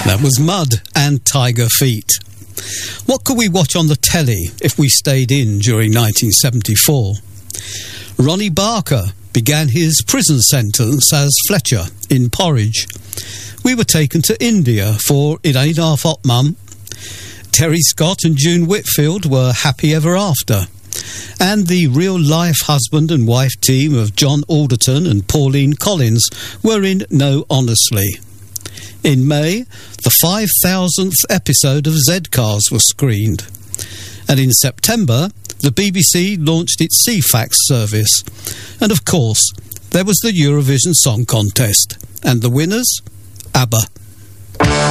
That was Mud and Tiger Feet. What could we watch on the telly if we stayed in during 1974? Ronnie Barker began his prison sentence as Fletcher in Porridge. We were taken to India for It Ain't Half Hot Mum. Terry Scott and June Whitfield were happy ever after. And the real-life husband and wife team of John Alderton and Pauline Collins were in No Honestly. In May, the 5,000th episode of Z-Cars was screened. And in September, the BBC launched its CFAX service. And of course, there was the Eurovision Song Contest. And the winners? ABBA.